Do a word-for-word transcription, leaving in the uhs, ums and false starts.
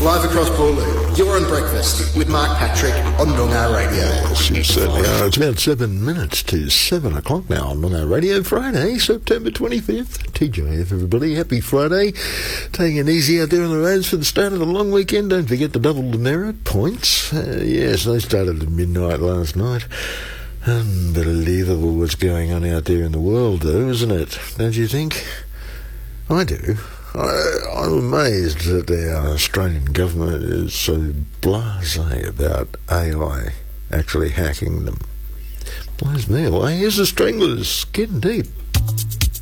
live across Boorloo. You're on Breakfast with Mark Patrick on Noongar Radio. Yes, you certainly are. It's about seven minutes to seven o'clock now on Noongar Radio. Friday, September twenty-fifth. T J F, everybody. Happy Friday. Taking it easy out there on the roads for the start of the long weekend. Don't forget the double demerit points. Uh, yes, they started at midnight last night. Unbelievable what's going on out there in the world, though, isn't it? Don't you think? I do. I, I'm amazed that the Australian government is so blasé about A I actually hacking them. Blows me away. Here's the Stranglers, getting deep.